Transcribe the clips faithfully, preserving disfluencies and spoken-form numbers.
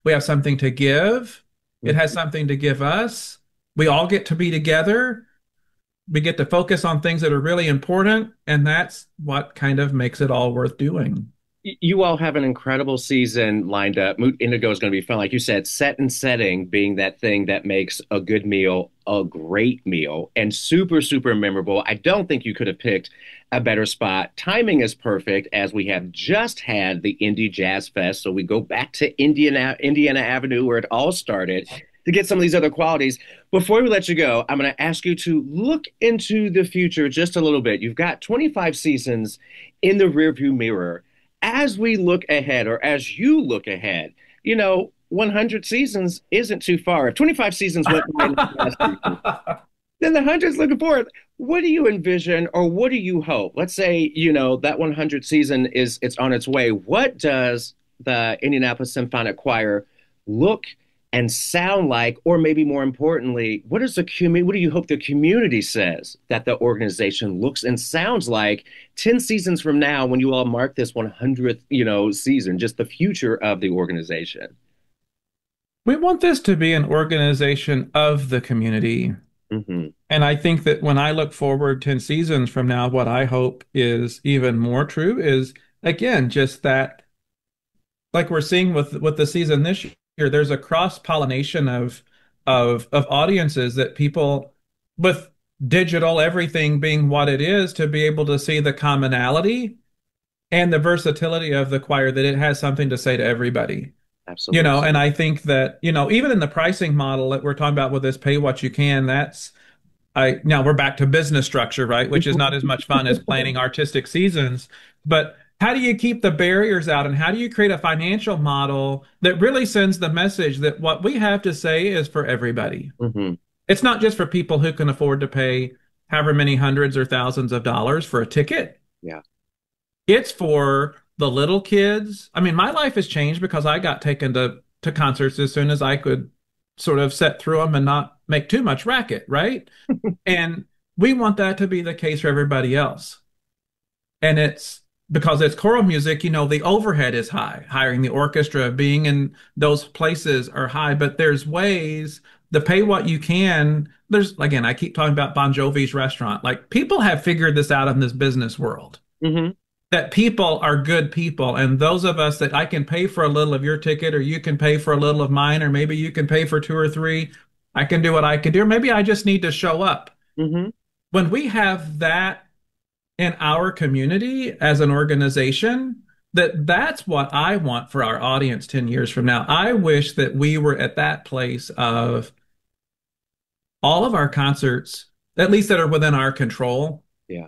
We have something to give. It has something to give us. We all get to be together. We get to focus on things that are really important, and that's what kind of makes it all worth doing. You all have an incredible season lined up. Mood Indigo is going to be fun. Like you said, set and setting being that thing that makes a good meal a great meal and super, super memorable. I don't think you could have picked a better spot. Timing is perfect as we have just had the Indie Jazz Fest. So we go back to Indiana, Indiana Avenue where it all started to get some of these other qualities. Before we let you go, I'm going to ask you to look into the future just a little bit. You've got twenty-five seasons in the rearview mirror as we look ahead, or as you look ahead, you know, one hundred seasons isn't too far. If twenty-five seasons went by in the last season, then the hundred's looking forward. What do you envision, or what do you hope? Let's say, you know, that one hundred season is it's on its way. What does the Indianapolis Symphonic Choir look and sound like, or maybe more importantly, what is the community? What do you hope the community says that the organization looks and sounds like ten seasons from now when you all mark this one hundredth, you know, season, just the future of the organization? We want this to be an organization of the community. Hmm. And I think that when I look forward ten seasons from now, what I hope is even more true is, again, just that, like we're seeing with with the season this year, there's a cross-pollination of of of audiences that people with digital everything being what it is to be able to see the commonality and the versatility of the choir, that it has something to say to everybody. You Absolutely. know, and I think that, you know, even in the pricing model that we're talking about with this pay what you can, that's I now we're back to business structure, right? Which is not as much fun as planning artistic seasons. But how do you keep the barriers out, and how do you create a financial model that really sends the message that what we have to say is for everybody? Hmm. It's not just for people who can afford to pay however many hundreds or thousands of dollars for a ticket. Yeah. It's for the little kids. I mean, my life has changed because I got taken to to concerts as soon as I could sort of set through them and not make too much racket, right? And we want that to be the case for everybody else. And it's because it's choral music, you know, the overhead is high. Hiring the orchestra, being in those places are high, but there's ways to pay what you can. There's, again, I keep talking about Bon Jovi's restaurant. Like people have figured this out in this business world, Hmm. that people are good people. And those of us that I can pay for a little of your ticket, or you can pay for a little of mine, or maybe you can pay for two or three, I can do what I can do. Or maybe I just need to show up. Hmm. When we have that in our community as an organization, that that's what I want for our audience ten years from now. I wish that we were at that place of all of our concerts, at least that are within our control, Yeah.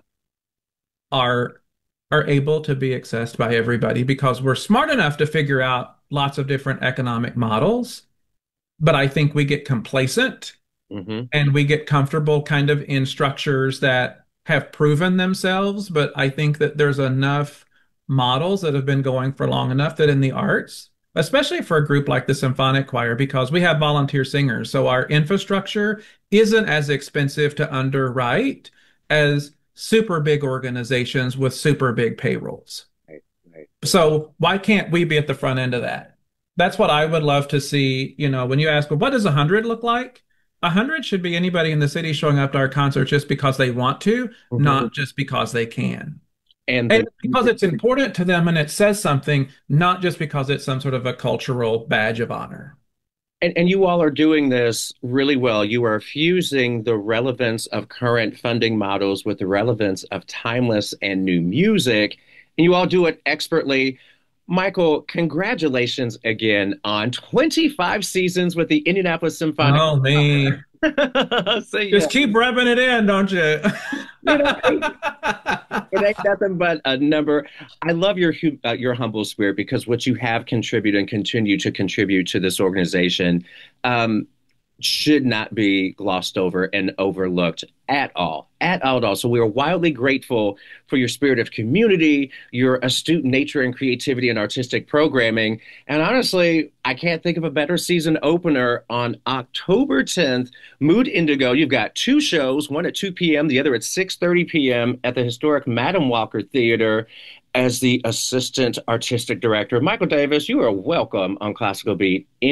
are are able to be accessed by everybody because we're smart enough to figure out lots of different economic models. But I think we get complacent Hmm. and we get comfortable kind of in structures that have proven themselves. But I think that there's enough models that have been going for long enough that in the arts, especially for a group like the symphonic choir, because we have volunteer singers, so our infrastructure isn't as expensive to underwrite as super big organizations with super big payrolls. Right. Right. So why can't we be at the front end of that? That's what I would love to see. You know, when you ask, well, what does a hundred look like? A hundred should be anybody in the city showing up to our concert just because they want to, Hmm. not just because they can. And And the because it's important to them and it says something, not just because it's some sort of a cultural badge of honor. And, and you all are doing this really well. You are fusing the relevance of current funding models with the relevance of timeless and new music, and you all do it expertly. Michael, congratulations again on twenty-five seasons with the Indianapolis Symphonic Oh, me. Choir. So yeah, Just keep rubbing it in, don't you? you know, it ain't nothing but a number. I love your hu- uh, your humble spirit because what you have contributed and continue to contribute to this organization um, should not be glossed over and overlooked at all, at all, at all. So we are wildly grateful for your spirit of community, your astute nature and creativity and artistic programming. And honestly, I can't think of a better season opener on October tenth. Mood Indigo. You've got two shows, one at two p m, the other at six thirty p m at the historic Madam Walker Theater. as the assistant artistic director. Michael Davis, you are welcome on Classical Beat.